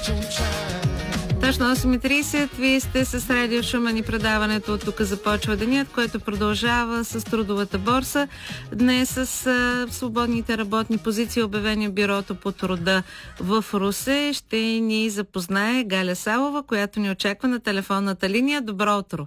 Точно 8:30. Вие сте с Радио Шумен и предаването от тук започва денят, което продължава с трудовата борса. Днес с свободните работни позиции, обявени в Бюрото по труда в Русе, ще ни запознае Галя Савова, която ни очаква на телефонната линия. Добро утро!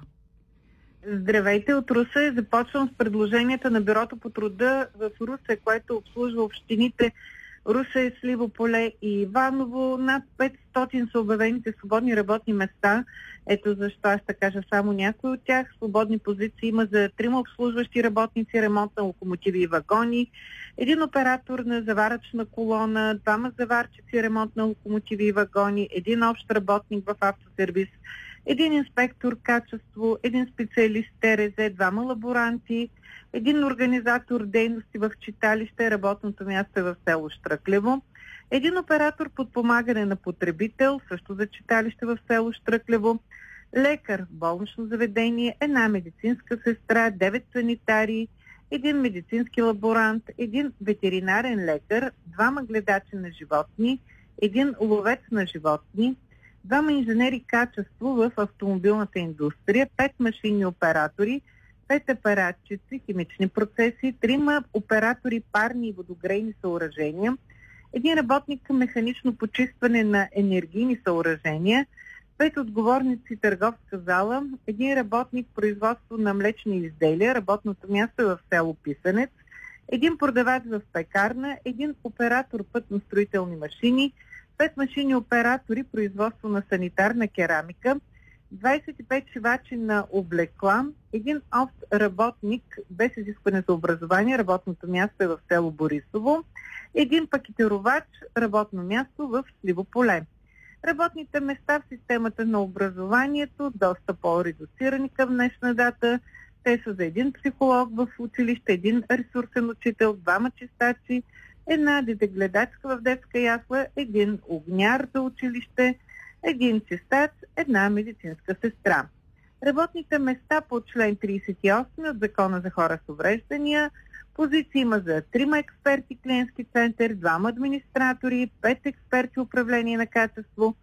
Здравейте от Русе. Започвам с предложенията на Бюрото по труда в Русе, което обслужва общините Русе, Сливо поле и Иваново. Над 500 са обявените свободни работни места. Ето защо аз ще кажа само някои от тях. Свободни позиции има за 3 обслужващи работници, ремонт на локомотиви и вагони, 1 оператор на заварачна колона, 2 заварчици, ремонт на локомотиви и вагони, 1 общ работник в автосервис, 1 инспектор качество, 1 специалист ТРЗ, 2 лаборанти, 1 организатор дейности в читалище, работното място е в село Щръклево, 1 оператор подпомагане на потребител, също за читалище в село Щръклево, лекар в болнично заведение, 1 медицинска сестра, 9 санитари, 1 медицински лаборант, 1 ветеринарен лекар, 2 гледачи на животни, 1 ловец на животни, 2 инженери качество в автомобилната индустрия, 5 машинни оператори, 5 апаратчици, химични процеси, 3 оператори парни и водогрейни съоръжения, 1 работник към механично почистване на енергийни съоръжения, 5 отговорници търговска зала, 1 работник производство на млечни изделия, работното място е в село Писанец, 1 продавач в пекарна, 1 оператор пътно-строителни машини, 5 машини оператори производство на санитарна керамика, 25 шивачи на облекла, 1 общ работник без изискване за образование, работното място е в село Борисово, 1 пакетировач, работно място в Сливо поле. Работните места в системата на образованието доста по-редуцирани към днешна дата. Те са за 1 психолог в училище, 1 ресурсен учител, 2 чистачи, 1 детегледачка в детска ясла, 1 огняр за училище, 1 чистач, 1 медицинска сестра. Работните места по член 38 от Закона за хора с увреждания. Позиции има за 3 експерти клиентски център, 2 администратори, 5 експерти управление на качество,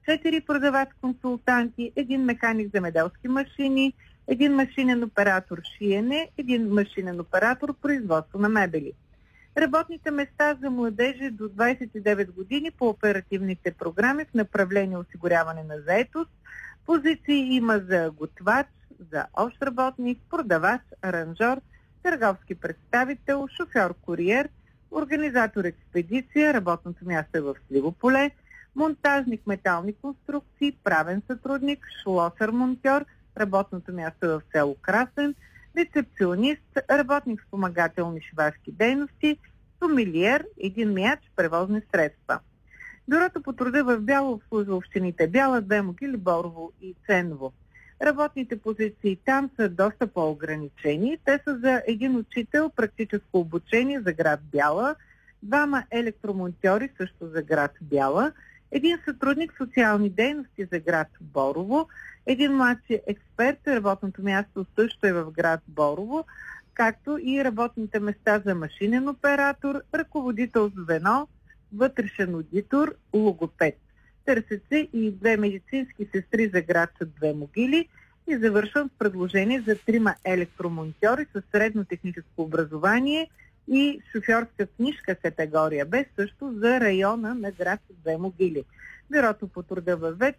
4 продавач-консултанти, 1 механик земеделски машини, 1 машинен оператор шиене, 1 машинен оператор производство на мебели. Работните места за младежи до 29 години по оперативните програми в направление осигуряване на заетост. Позиции има за готвач, за общ работник, продавач, аранжор, търговски представител, шофьор-куриер, организатор експедиция, работното място е в Сливо поле, монтажник метални конструкции, правен сътрудник, шлосър-монтьор, работното място е в село Красен, рецепционист, работник в спомагателни шивашки дейности, сомелиер, 1 мияч, превозни средства. Бюрото по труда в Бяла обслужва общините Бяла, Две могили, Борово и Ценово. Работните позиции там са доста по-ограничени. Те са за 1 учител, практическо обучение за град Бяла, 2 електромонтьори също за град Бяла, 1 сътрудник социални дейности за град Борово, 1 младши експерт, работното място също е в град Борово, както и работните места за машинен оператор, ръководител звено, вътрешен одитор, логопед. Търсят се и 2 медицински сестри за град Две могили и завършвам с предложение за 3 електромонтьори с средно техническо образование и шофьорска книжка категория Б, също за района на град Две могили. Бюрото по труда във ВЕЦ